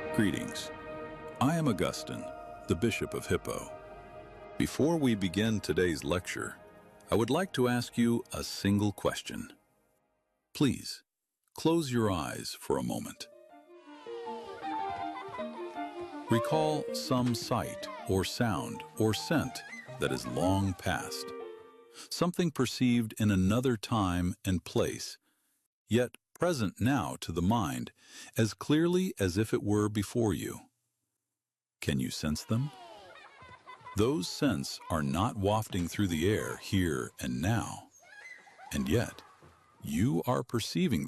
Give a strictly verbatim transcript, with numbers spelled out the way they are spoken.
Greetings. I am Augustine, the Bishop of Hippo. Before we begin today's lecture, I would like to ask you a single question. Please, close your eyes for a moment. Recall some sight or sound or scent that is long past, something perceived in another time and place, yet present now to the mind as clearly as if it were before you. Can you sense them? Those scents are not wafting through the air here and now, and yet you are perceiving